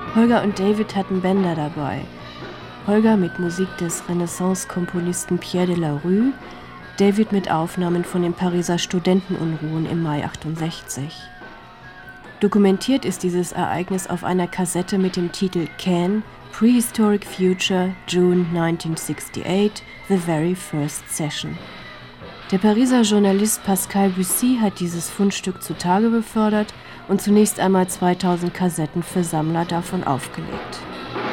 Holger und David hatten Bänder dabei. Holger mit Musik des Renaissance-Komponisten Pierre de la Rue, David mit Aufnahmen von den Pariser Studentenunruhen im Mai 68. Dokumentiert ist dieses Ereignis auf einer Kassette mit dem Titel Can, Prehistoric Future, June 1968, The Very First Session. Der Pariser Journalist Pascal Bussy hat dieses Fundstück zutage befördert und zunächst einmal 2000 Kassetten für Sammler davon aufgelegt.